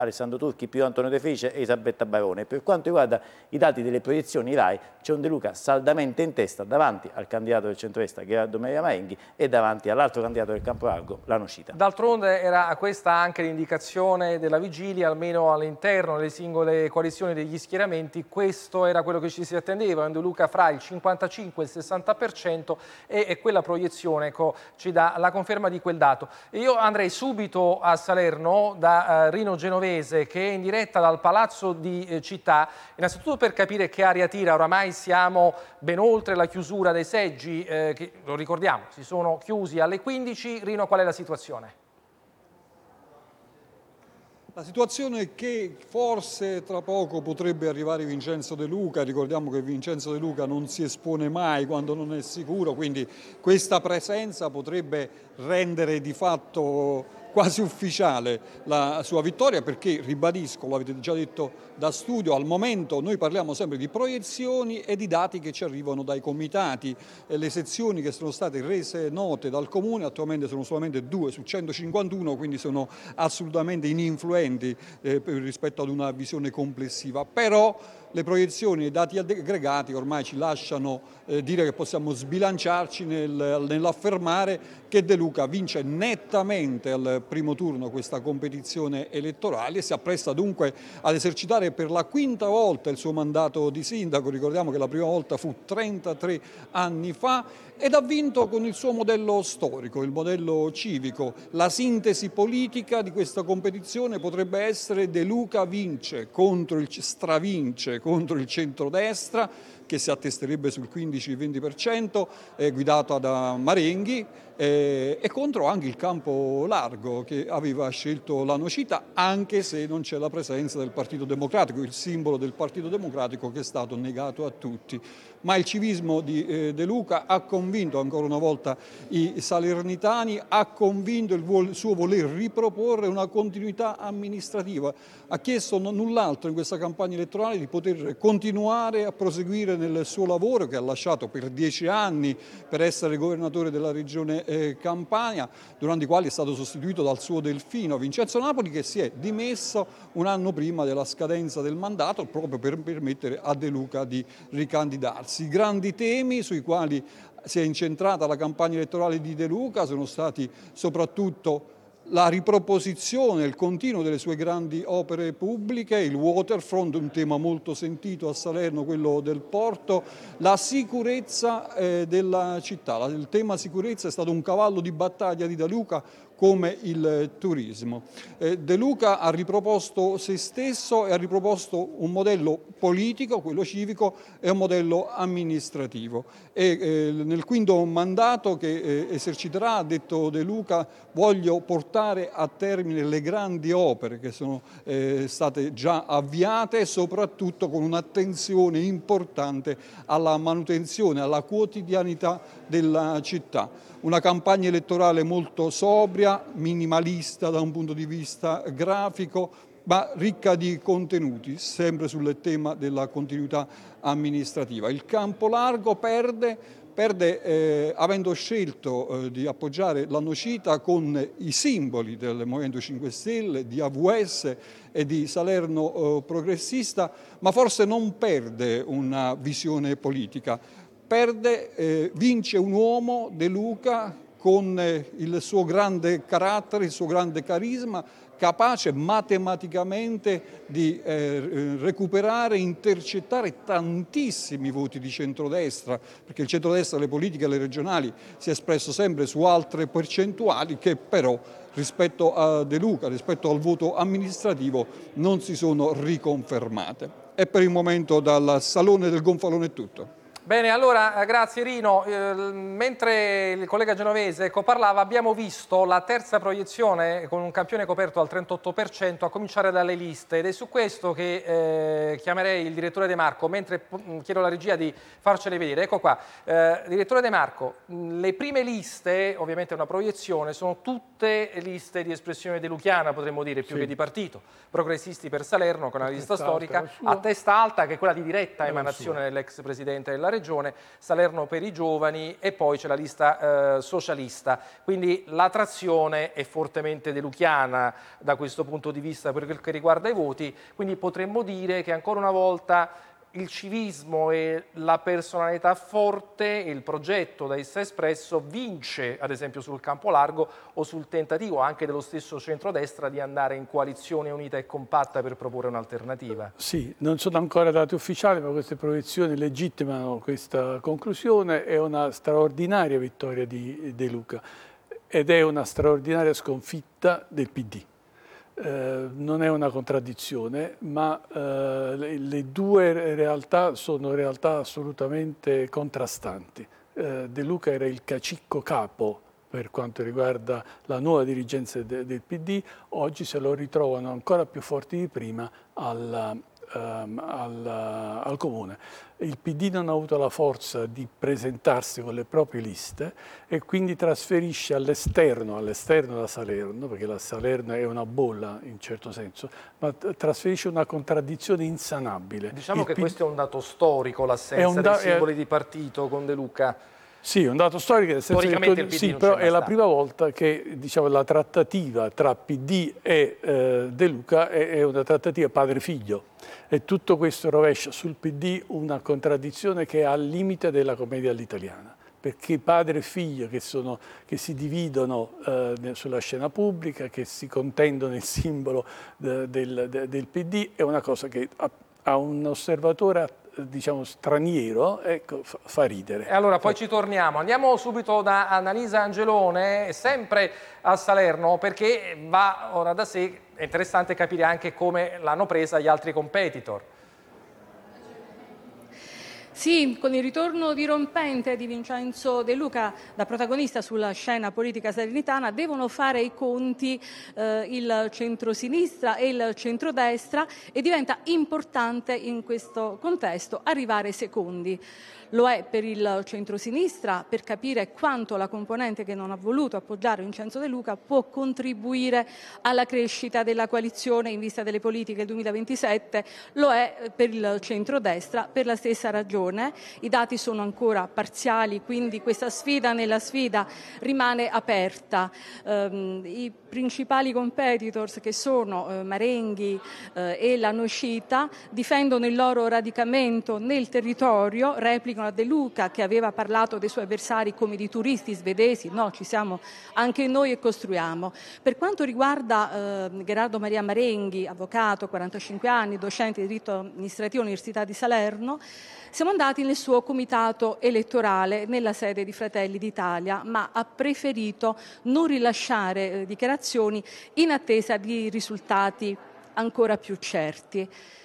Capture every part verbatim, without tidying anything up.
Alessandro Turchi più Antonio De Felice e Elisabetta Barone. Per quanto riguarda i dati delle proiezioni RAI, c'è un De Luca saldamente in testa davanti al candidato del centrodestra Gerardo Maria Marenghi e davanti all'altro candidato del Campolargo, la Nocita. D'altronde era questa anche l'indicazione della vigilia, almeno all'interno delle singole coalizioni degli schieramenti. Questo era quello che ci si attendeva, un De Luca fra il cinquantacinque e il sessanta per cento, e, e quella proiezione, ecco, ci dà la conferma di quel dato. E io andrei subito a Salerno da uh, Rino Genovese, che è in diretta dal Palazzo di eh, Città, innanzitutto per capire che aria tira. Oramai siamo ben oltre la chiusura dei seggi, eh, che lo ricordiamo, si sono chiusi alle quindici. Rino, qual è la situazione? La situazione è che forse tra poco potrebbe arrivare Vincenzo De Luca. Ricordiamo che Vincenzo De Luca non si espone mai quando non è sicuro, quindi questa presenza potrebbe rendere di fatto quasi ufficiale la sua vittoria, perché, ribadisco, lo avete già detto da studio, al momento noi parliamo sempre di proiezioni e di dati che ci arrivano dai comitati. E le sezioni che sono state rese note dal Comune attualmente sono solamente due su centocinquantuno, quindi sono assolutamente ininfluenti eh, rispetto ad una visione complessiva. Però le proiezioni e i dati aggregati ormai ci lasciano eh, dire che possiamo sbilanciarci nel, nell'affermare che De Luca vince nettamente al primo turno questa competizione elettorale e si appresta dunque ad esercitare per la quinta volta il suo mandato di sindaco. Ricordiamo che la prima volta fu trentatré anni fa, ed ha vinto con il suo modello storico, il modello civico. La sintesi politica di questa competizione potrebbe essere: De Luca vince contro il stravince contro il centrodestra, che si attesterebbe sul quindici venti per cento, eh, guidata da Marenghi, eh, e contro anche il campo largo, che aveva scelto la Nocita, anche se non c'è la presenza del Partito Democratico, il simbolo del Partito Democratico che è stato negato a tutti. Ma il civismo di eh, De Luca ha convinto ancora una volta i salernitani, ha convinto il, vuol, il suo voler riproporre una continuità amministrativa. Ha chiesto null'altro in questa campagna elettorale di poter continuare a proseguire nel suo lavoro, che ha lasciato per dieci anni per essere governatore della regione eh, Campania, durante i quali è stato sostituito dal suo delfino Vincenzo Napoli, che si è dimesso un anno prima della scadenza del mandato proprio per permettere a De Luca di ricandidarsi. I grandi temi sui quali si è incentrata la campagna elettorale di De Luca sono stati soprattutto la riproposizione, il continuo delle sue grandi opere pubbliche, il waterfront, un tema molto sentito a Salerno, quello del porto, la sicurezza eh, della città. Il tema sicurezza è stato un cavallo di battaglia di De Luca, come il turismo. Eh, De Luca ha riproposto se stesso e ha riproposto un modello politico, quello civico, e un modello amministrativo. E eh, nel quinto mandato che eh, eserciterà, ha detto De Luca: voglio portare a termine le grandi opere che sono eh, state già avviate, soprattutto con un'attenzione importante alla manutenzione, alla quotidianità della città. Una campagna elettorale molto sobria, minimalista da un punto di vista grafico, ma ricca di contenuti, sempre sul tema della continuità amministrativa. Il campo largo perde, perde eh, avendo scelto eh, di appoggiare la Nocita con i simboli del Movimento cinque Stelle, di A V S e di Salerno eh, progressista, ma forse non perde una visione politica. Perde, eh, vince un uomo, De Luca, con eh, il suo grande carattere, il suo grande carisma, capace matematicamente di eh, recuperare, intercettare tantissimi voti di centrodestra, perché il centrodestra, le politiche, le regionali, si è espresso sempre su altre percentuali che però rispetto a De Luca, rispetto al voto amministrativo, non si sono riconfermate. E per il momento dal Salone del Gonfalone è tutto. Bene, allora grazie Rino. Eh, mentre il collega Genovese ecco, parlava, abbiamo visto la terza proiezione con un campione coperto al trentotto per cento, a cominciare dalle liste, ed è su questo che eh, chiamerei il direttore De Marco, mentre chiedo alla regia di farcele vedere. Ecco qua, eh, direttore De Marco, le prime liste, ovviamente è una proiezione, sono tutte liste di espressione deluchiana, potremmo dire, più sì. che di partito. Progressisti per Salerno, con una lista storica, a testa alta, che è quella di diretta emanazione dell'ex presidente della regione, regione, Salerno per i giovani e poi c'è la lista eh, socialista. Quindi la trazione è fortemente deluchiana da questo punto di vista per quel che riguarda i voti, quindi potremmo dire che ancora una volta il civismo e la personalità forte e il progetto da essa espresso vince ad esempio sul campo largo o sul tentativo anche dello stesso centrodestra di andare in coalizione unita e compatta per proporre un'alternativa. Sì, non sono ancora dati ufficiali, ma queste proiezioni legittimano questa conclusione. È una straordinaria vittoria di De Luca ed è una straordinaria sconfitta del P D. Eh, non è una contraddizione, ma eh, le, le due realtà sono realtà assolutamente contrastanti. Eh, De Luca era il cacicco capo per quanto riguarda la nuova dirigenza de, del P D, oggi se lo ritrovano ancora più forti di prima al, um, al, al Comune. Il P D non ha avuto la forza di presentarsi con le proprie liste e quindi trasferisce all'esterno, all'esterno da Salerno, perché la Salerno è una bolla in certo senso, ma trasferisce una contraddizione insanabile. Diciamo il che P D... questo è un dato storico, l'assenza dei simboli è... di partito con De Luca. Sì, è un dato storico, nel senso che tu, sì, però è la prima volta che diciamo, la trattativa tra P D e eh, De Luca è, è una trattativa padre-figlio e tutto questo rovescia sul P D una contraddizione che è al limite della commedia all'italiana, perché padre e figlio che, sono, che si dividono eh, sulla scena pubblica, che si contendono il simbolo de, del, de, del P D è una cosa che a, a un osservatore diciamo straniero, ecco, fa ridere. E allora poi ci torniamo, andiamo subito da Annalisa Angelone, sempre a Salerno, perché va ora da sé, è interessante capire anche come l'hanno presa gli altri competitor. Sì, con il ritorno dirompente di Vincenzo De Luca da protagonista sulla scena politica salernitana devono fare i conti eh, il centrosinistra e il centrodestra e diventa importante in questo contesto arrivare secondi. Lo è per il centrosinistra per capire quanto la componente che non ha voluto appoggiare Vincenzo De Luca può contribuire alla crescita della coalizione in vista delle politiche del duemilaventisette, lo è per il centrodestra per la stessa ragione. I dati sono ancora parziali, quindi questa sfida nella sfida rimane aperta. Um, I principali competitors che sono eh, Marenghi eh, e la Nocita difendono il loro radicamento nel territorio, replicano a De Luca che aveva parlato dei suoi avversari come di turisti svedesi, no, ci siamo anche noi e costruiamo. Per quanto riguarda eh, Gerardo Maria Marenghi, avvocato, quarantacinque anni, docente di diritto amministrativo all'Università di Salerno, siamo andati nel suo comitato elettorale nella sede di Fratelli d'Italia, ma ha preferito non rilasciare eh, dichiarazioni in attesa di risultati ancora più certi.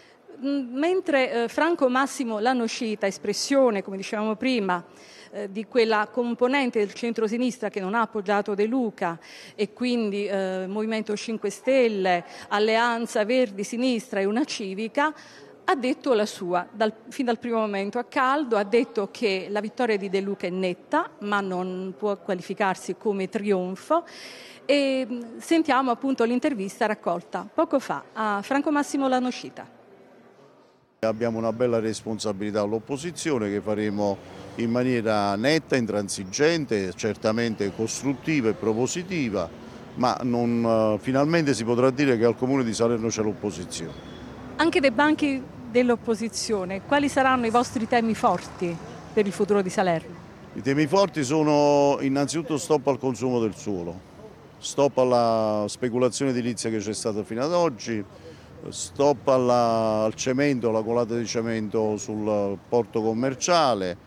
Mentre eh, Franco Massimo Lanocita, espressione, come dicevamo prima, eh, di quella componente del centro-sinistra che non ha appoggiato De Luca e quindi eh, Movimento cinque Stelle, Alleanza Verdi Sinistra e Una Civica, ha detto la sua, dal, fin dal primo momento a caldo, ha detto che la vittoria di De Luca è netta, ma non può qualificarsi come trionfo. E sentiamo appunto l'intervista raccolta poco fa a Franco Massimo Lanocita. Abbiamo una bella responsabilità all'opposizione che faremo in maniera netta, intransigente, certamente costruttiva e propositiva, ma non, finalmente si potrà dire che al Comune di Salerno c'è l'opposizione. Anche dei banchi dell'opposizione, quali saranno i vostri temi forti per il futuro di Salerno? I temi forti sono innanzitutto stop al consumo del suolo, stop alla speculazione edilizia che c'è stata fino ad oggi, stop alla, al cemento, alla colata di cemento sul porto commerciale.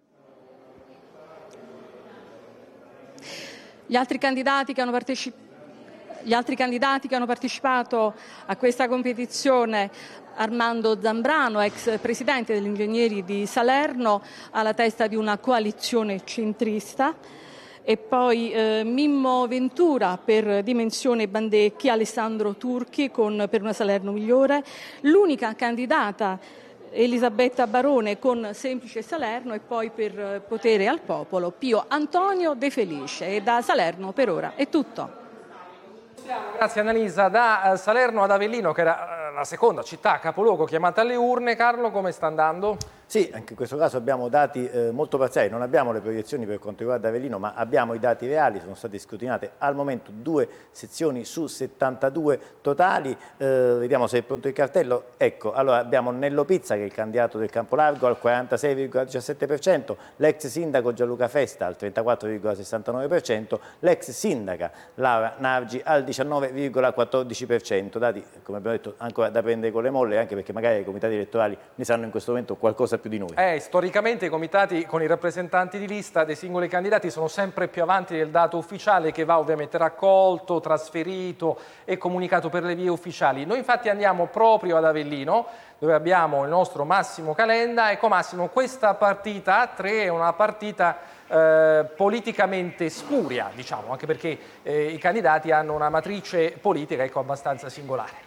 Gli altri candidati che hanno partecipato Gli altri candidati che hanno partecipato a questa competizione: Armando Zambrano, ex presidente degli Ingegneri di Salerno, alla testa di una coalizione centrista, e poi eh, Mimmo Ventura per Dimensione Bandecchi, Alessandro Turchi con Per una Salerno Migliore, l'unica candidata Elisabetta Barone con Semplice Salerno e poi per Potere al Popolo Pio Antonio De Felice. E da Salerno per ora è tutto. Grazie Annalisa. Da Salerno ad Avellino, che era la seconda città capoluogo chiamata alle urne, Carlo, come sta andando? Sì, anche in questo caso abbiamo dati eh, molto parziali, non abbiamo le proiezioni per quanto riguarda Avellino, ma abbiamo i dati reali, sono state scrutinate al momento due sezioni su settantadue totali, eh, vediamo se è pronto il cartello. Ecco, allora abbiamo Nello Pizza che è il candidato del Campolargo al quarantasei virgola diciassette per cento, l'ex sindaco Gianluca Festa al trentaquattro virgola sessantanove per cento, l'ex sindaca Laura Nargi al diciannove virgola quattordici per cento, dati come abbiamo detto ancora da prendere con le molle, anche perché magari i comitati elettorali ne sanno in questo momento qualcosa più di noi. Eh, storicamente i comitati con i rappresentanti di lista dei singoli candidati sono sempre più avanti del dato ufficiale, che va ovviamente raccolto, trasferito e comunicato per le vie ufficiali. Noi infatti andiamo proprio ad Avellino, dove abbiamo il nostro Massimo Calenda. Ecco Massimo, questa partita a tre è una partita eh, politicamente spuria, diciamo, anche perché eh, i candidati hanno una matrice politica, ecco, abbastanza singolare.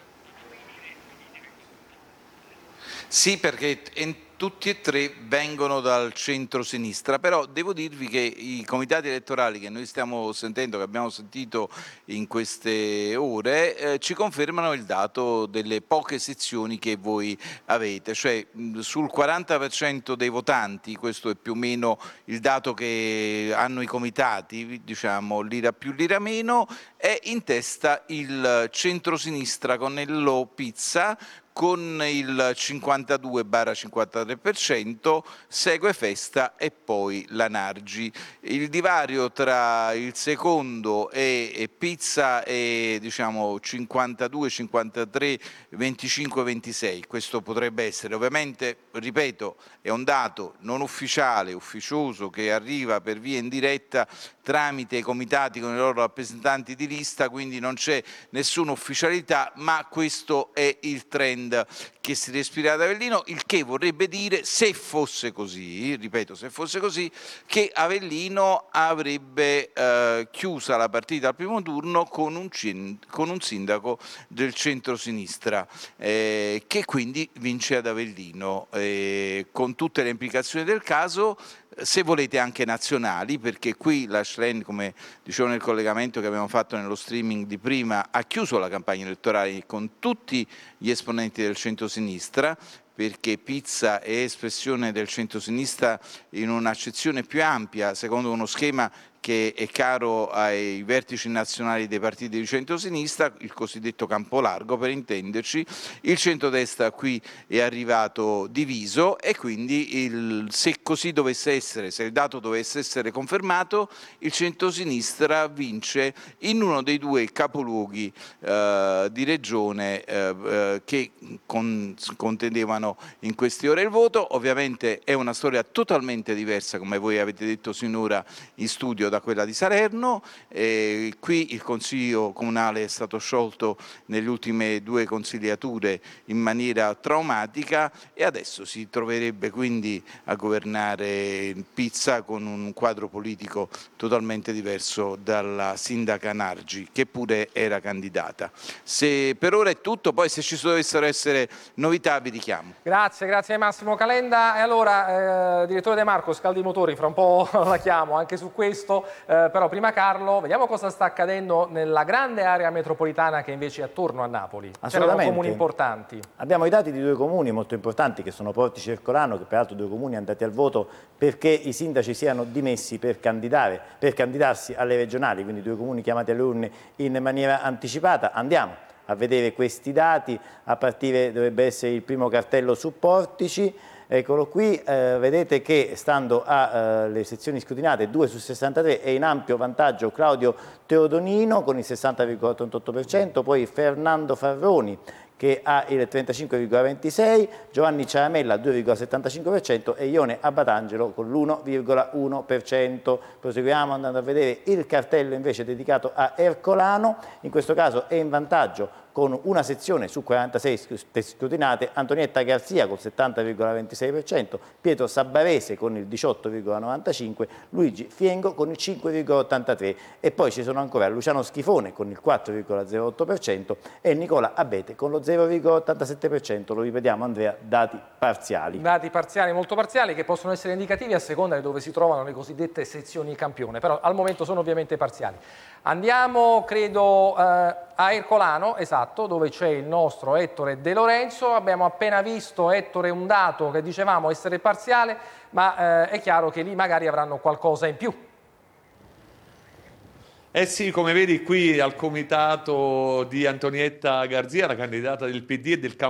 Sì, perché tutti e tre vengono dal centro-sinistra, però devo dirvi che i comitati elettorali che noi stiamo sentendo, che abbiamo sentito in queste ore, eh, ci confermano il dato delle poche sezioni che voi avete, cioè mh, sul quaranta per cento dei votanti, questo è più o meno il dato che hanno i comitati, diciamo lira più lira meno, è in testa il centro-sinistra con Nello Pizza, con il cinquantadue cinquantatré per cento, segue Festa e poi la Nargi. Il divario tra il secondo e, e Pizza è diciamo cinquantadue cinquantatré, venticinque ventisei, questo potrebbe essere, ovviamente, ripeto, è un dato non ufficiale, ufficioso, che arriva per via indiretta tramite i comitati con i loro rappresentanti di lista, quindi non c'è nessuna ufficialità, ma questo è il trend che si respira ad Avellino, il che vorrebbe dire, se fosse così, ripeto, se fosse così, che Avellino avrebbe eh, chiusa la partita al primo turno con un, con un sindaco del centro-sinistra, eh, che quindi vince ad Avellino, eh, con tutte le implicazioni del caso, se volete anche nazionali, perché qui la Schlein, come dicevo nel collegamento che abbiamo fatto nello streaming di prima, ha chiuso la campagna elettorale con tutti gli esponenti del centro-sinistra, perché Pizza è espressione del centro-sinistra in un'accezione più ampia, secondo uno schema che è caro ai vertici nazionali dei partiti di centrosinistra, il cosiddetto campo largo per intenderci. Il centrodestra qui è arrivato diviso e quindi il, se così dovesse essere, se il dato dovesse essere confermato, il centrosinistra vince in uno dei due capoluoghi eh, di regione eh, eh, che con, contendevano in queste ore il voto. Ovviamente è una storia totalmente diversa, come voi avete detto sinora in studio, da quella di Salerno. Eh, qui il Consiglio Comunale è stato sciolto nelle ultime due consigliature in maniera traumatica e adesso si troverebbe quindi a governare Pizza con un quadro politico totalmente diverso dalla sindaca Nargi, che pure era candidata. Se per ora è tutto, poi se ci dovessero essere novità vi richiamo. Grazie, grazie Massimo Calenda. E allora, eh, direttore De Marco, scaldi i motori, fra un po' la chiamo anche su questo. Eh, però prima Carlo, vediamo cosa sta accadendo nella grande area metropolitana che invece è attorno a Napoli. C'erano comuni importanti. Abbiamo i dati di due comuni molto importanti che sono Portici e Ercolano, che peraltro due comuni andati al voto perché i sindaci siano dimessi per candidare, per candidarsi alle regionali, quindi due comuni chiamati alle urne in maniera anticipata. Andiamo a vedere questi dati, a partire dovrebbe essere il primo cartello su Portici. Eccolo qui, eh, vedete che stando alle eh, sezioni scrutinate due su sessantatré è in ampio vantaggio Claudio Teodonino con il sessanta virgola ottantotto per cento, poi Fernando Farroni che ha il trentacinque virgola ventisei per cento, Giovanni Ciaramella due virgola settantacinque per cento e Ione Abbatangelo con l'uno virgola uno per cento. Proseguiamo andando a vedere il cartello invece dedicato a Ercolano, in questo caso è in vantaggio con una sezione su quarantasei scrutinate Antonietta Garzia col settanta virgola ventisei per cento, Pietro Sabbarese con il diciotto virgola novantacinque per cento, Luigi Fiengo con il cinque virgola ottantatré per cento e poi ci sono ancora Luciano Schifone con il quattro virgola zero otto per cento e Nicola Abete con lo zero virgola ottantasette per cento. Lo ripetiamo Andrea, dati parziali. Dati parziali, molto parziali, che possono essere indicativi a seconda di dove si trovano le cosiddette sezioni campione, però al momento sono ovviamente parziali. Andiamo, credo, eh, a Ercolano, esatto. Esatto, dove c'è il nostro Ettore De Lorenzo. Abbiamo appena visto, Ettore, un dato che dicevamo essere parziale, ma eh, è chiaro che lì magari avranno qualcosa in più. Eh sì, come vedi qui al comitato di Antonietta Garzia, la candidata del P D e del